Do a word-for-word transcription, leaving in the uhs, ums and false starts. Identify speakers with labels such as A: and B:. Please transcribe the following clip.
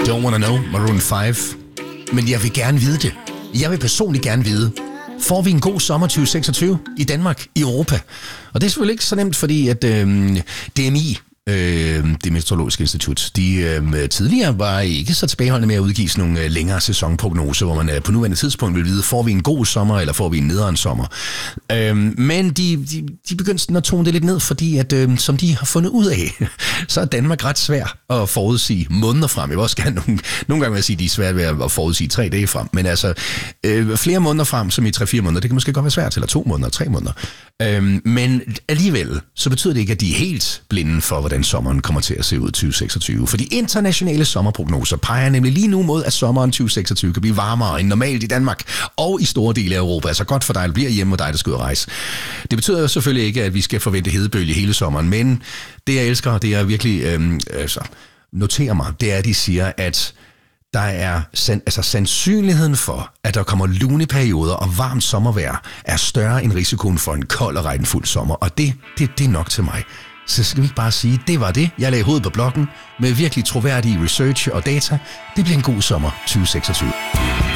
A: Don't Wanna Know, Maroon fem. Men jeg vil gerne vide det. Jeg vil personligt gerne vide, får vi en god sommer tyve seksogtyve i Danmark, i Europa? Og det er selvfølgelig ikke så nemt, fordi at øh, D M I, øh, det Meteorologiske Institut, de øh, tidligere var ikke så tilbageholdende med at udgive sådan nogle øh, længere sæsonprognoser, hvor man øh, på nuværende tidspunkt vil vide, får vi en god sommer, eller får vi en nederen sommer. Øh, men de, de, de begyndte sådan at tone det lidt ned, fordi at, øh, som de har fundet ud af, så er Danmark ret svær at forudsige måneder frem. Jeg vil også gerne nogle, nogle gange vil jeg sige, at de er svært ved at forudsige tre dage frem, men altså øh, flere måneder frem, som i tre-fire måneder, det kan måske godt være svært, eller to måneder, tre måneder. Øh, men alligevel, så betyder det ikke, at de er helt blinde for, hvordan sommeren kommer til at se ud tyve seksogtyve. For de internationale sommerprognoser peger nemlig lige nu mod, at sommeren tyve seksogtyve kan blive varmere end normalt i Danmark og i store dele af Europa. Altså godt for dig, der bliver hjemme, og dig, der skal ud og rejse. Det betyder selvfølgelig ikke, at vi skal forvente hedebølge hele sommeren, men det, jeg elsker, det jeg virkelig øh, altså, noterer mig, det er, at de siger, at der er sand, altså sandsynligheden for, at der kommer lune perioder og varmt sommervejr, er større end risikoen for en kold og regnfuld sommer. Og det, det, det er nok til mig. Så skal vi ikke bare sige, det var det. Jeg lagde hovedet på blokken med virkelig troværdige research og data. Det bliver en god sommer tyve seksogtyve.